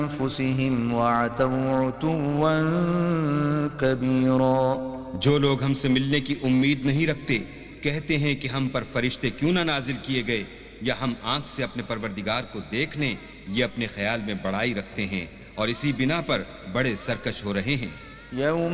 أنفسهم وعتوا عتوا كبيرا। जो लोग हमसे मिलने की उम्मीद नहीं रखते कहते हैं कि हम पर फरिश्ते क्यों ना नाजिल किए गए या हम आंख से अपने परवरदिगार को देख लें। ये अपने ख्याल में बड़ाई रखते हैं और इसी बिना पर बड़े सरकश हो रहे हैं।